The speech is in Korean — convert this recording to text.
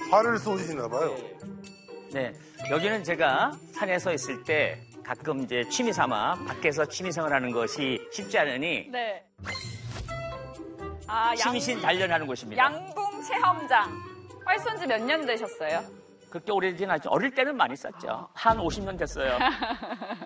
활을 쏘시나 봐요. 네, 여기는 제가 산에 서 있을 때 가끔 이제 취미 삼아 밖에서 취미 생활하는 것이 쉽지 않으니 네. 취미신 단련하는 곳입니다. 양봉 체험장. 활 쏜 지 몇 년 되셨어요? 그렇게 오래되진 않죠. 어릴 때는 많이 썼죠. 한 50년 됐어요.